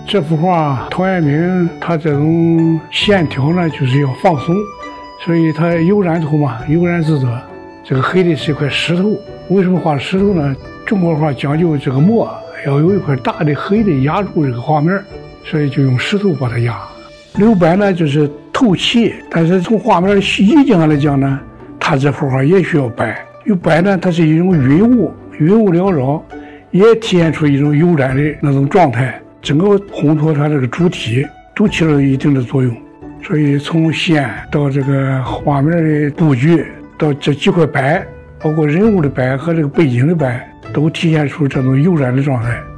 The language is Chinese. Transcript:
这幅画陶渊明他这种线条呢，就是要放松，所以他悠然图嘛，悠然自得。这个黑的是一块石头，为什么画石头呢？中国画讲究这个墨要有一块大的黑的压住这个画面，所以就用石头把它压。留白呢就是透气，但是从画面的意境上来讲呢，他这幅画也需要白。有白呢，它是一种云雾缭绕，也体现出一种悠然的那种状态。整个烘托它这个主体都起了一定的作用，所以从线到这个画面的布局，到这几块白，包括人物的白和这个背景的白，都体现出这种悠然的状态。